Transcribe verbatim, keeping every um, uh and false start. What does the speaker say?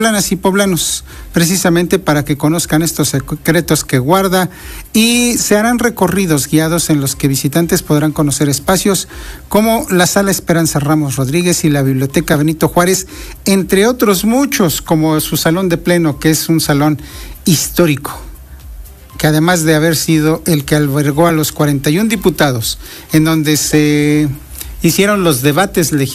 poblanas y poblanos, precisamente para que conozcan estos secretos que guarda, y se harán recorridos guiados en los que visitantes podrán conocer espacios como la Sala Esperanza Ramos Rodríguez y la Biblioteca Benito Juárez, entre otros muchos, como su Salón de Pleno, que es un salón histórico, que además de haber sido el que albergó a los cuarenta y un diputados, en donde se hicieron los debates legislativos